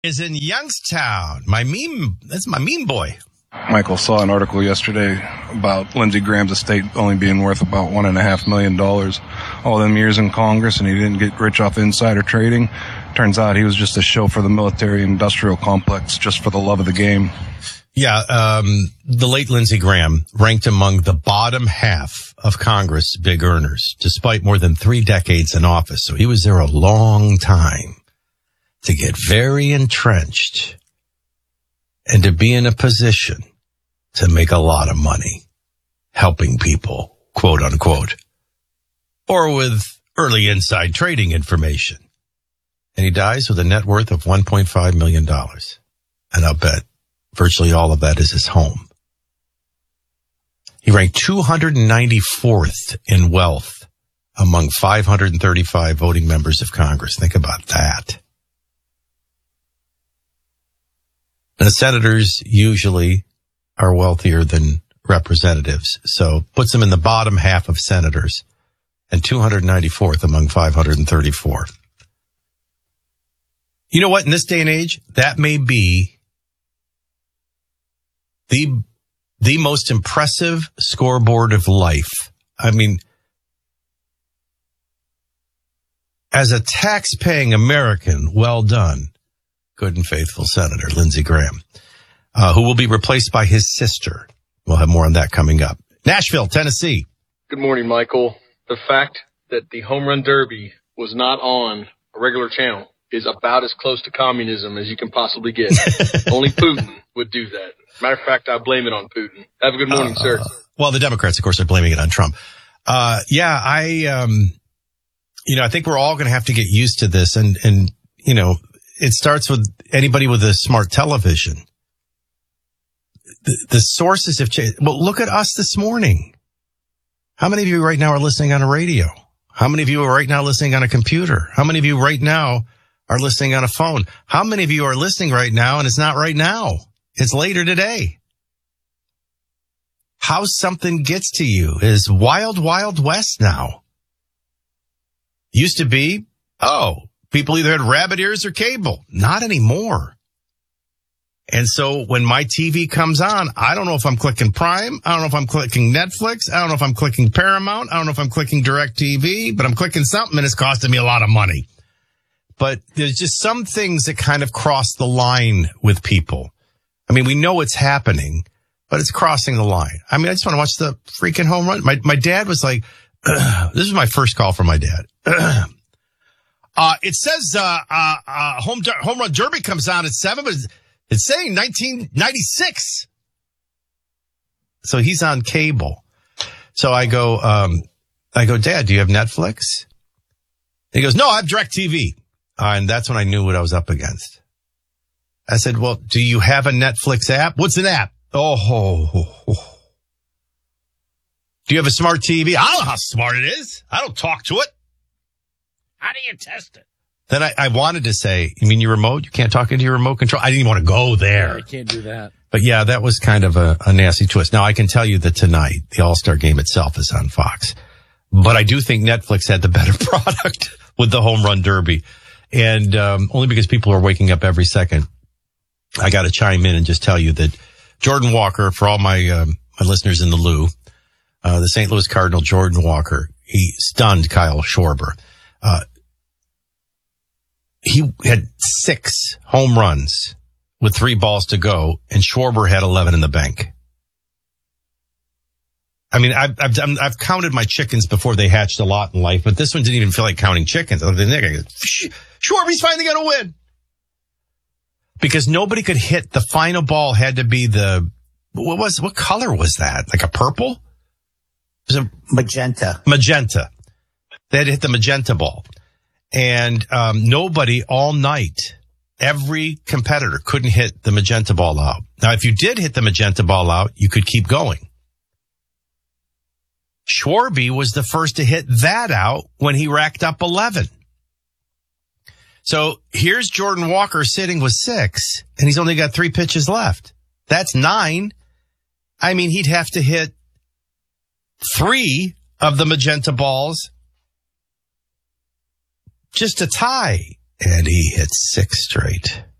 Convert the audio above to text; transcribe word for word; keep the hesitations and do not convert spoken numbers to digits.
Is in Youngstown. My meme, that's my meme boy. Michael saw an article yesterday about Lindsey Graham's estate only being worth about one and a half million dollars. All them years in Congress, and he didn't get rich off insider trading. Turns out he was just a show for the military-industrial complex, just for the love of the game. Yeah, um, the late Lindsey Graham ranked among the bottom half of Congress big earners, despite more than three decades in office. So he was there a long time to get very entrenched and to be in a position to make a lot of money helping people, quote unquote, or with early inside trading information. And he dies with a net worth of one point five million dollars. And I'll bet virtually all of that is his home. He ranked two hundred ninety-fourth in wealth among five hundred thirty-five voting members of Congress. Think about that. And the senators usually are wealthier than representatives, so puts them in the bottom half of senators and two hundred ninety-fourth among five hundred thirty-four. You know what? In this day and age, that may be the, the most impressive scoreboard of life. I mean, as a tax-paying American, well done. Good and faithful Senator Lindsey Graham, uh, who will be replaced by his sister. We'll have more on that coming up. Nashville, Tennessee. Good morning, Michael. The fact that the Home Run Derby was not on a regular channel is about as close to communism as you can possibly get. Only Putin would do that. Matter of fact, I blame it on Putin. Have a good morning, uh, sir. Well, the Democrats, of course, are blaming it on Trump. Uh, yeah, I, um, you know, I think we're all going to have to get used to this. And, and, you know, it starts with anybody with a smart television. The, the sources have changed. Well, look at us this morning. How many of you right now are listening on a radio? How many of you are right now listening on a computer? How many of you right now are listening on a phone? How many of you are listening right now and it's not right now? It's later today. How something gets to you is wild, wild west now. Used to be, oh, people either had rabbit ears or cable. Not anymore. And so when my T V comes on, I don't know if I'm clicking Prime. I don't know if I'm clicking Netflix. I don't know if I'm clicking Paramount. I don't know if I'm clicking DirecTV, but I'm clicking something and it's costing me a lot of money. But there's just some things that kind of cross the line with people. I mean, we know it's happening, but it's crossing the line. I mean, I just want to watch the freaking home run. My, my dad was like, this is my first call from my dad. Uh, it says, uh, uh, uh, home, home run derby comes on at seven, but it's, it's saying nineteen ninety-six. So he's on cable. So I go, um, I go, Dad, do you have Netflix? He goes, no, I have DirecTV. Uh, and that's when I knew what I was up against. I said, well, do you have a Netflix app? What's an app? Oh, oh, oh. Do you have a smart T V? I don't know how smart it is. I don't talk to it. How do you test it? Then I, I wanted to say, you mean your remote? You can't talk into your remote control? I didn't even want to go there. I can't do that. But yeah, that was kind of a, a nasty twist. Now I can tell you that tonight, the All-Star game itself is on Fox. But I do think Netflix had the better product with the home run derby. And, um, only because people are waking up every second, I got to chime in and just tell you that Jordan Walker, for all my, um, my listeners in the Lou, uh, the Saint Louis Cardinal, Jordan Walker, he stunned Kyle Schwarber. Uh, he had six home runs with three balls to go, and Schwarber had eleven in the bank. I mean, I've, I've, I've counted my chickens before they hatched a lot in life, but this one didn't even feel like counting chickens. Other than that, I go, Schwarber's finally going to win. Because nobody could hit. The final ball had to be the, what was, what color was that? Like a purple? It was a magenta. Magenta. They had to hit the magenta ball. And um, nobody all night, every competitor couldn't hit the magenta ball out. Now, if you did hit the magenta ball out, you could keep going. Schwarby was the first to hit that out when he racked up eleven. So here's Jordan Walker sitting with six, and he's only got three pitches left. That's nine. I mean, he'd have to hit three of the magenta balls just to tie. And he hit six straight.